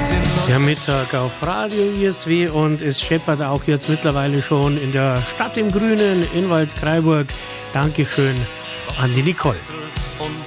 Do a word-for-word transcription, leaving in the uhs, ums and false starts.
Der Mittag auf Radio I S W und es scheppert auch jetzt mittlerweile schon in der Stadt im Grünen in Waldkraiburg. Dankeschön an die Nicole.